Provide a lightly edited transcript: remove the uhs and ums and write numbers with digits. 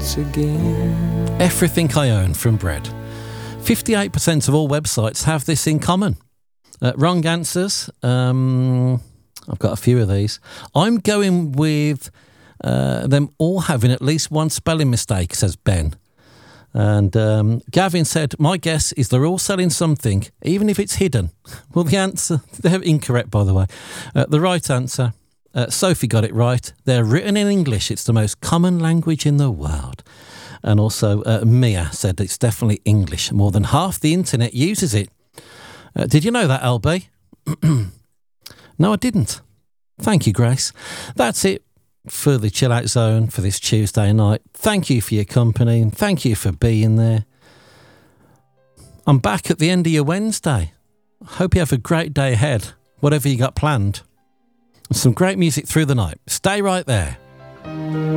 once again. Everything I own from bread. 58% of all websites have this in common. Wrong answers. I've got a few of these. I'm going with them all having at least one spelling mistake, says Ben. And Gavin said, my guess is they're all selling something, even if it's hidden. Well, the answer, they're incorrect, by the way. The right answer, Sophie got it right. They're written in English. It's the most common language in the world. And also Mia said it's definitely English. More than half the internet uses it. Did you know that, LB? No, I didn't. Thank you, Grace. That's it for the Chill Out Zone for this Tuesday night. Thank you for your company and thank you for being there. I'm back at the end of your Wednesday. Hope you have a great day ahead, whatever you got planned. Some great music through the night. Stay right there.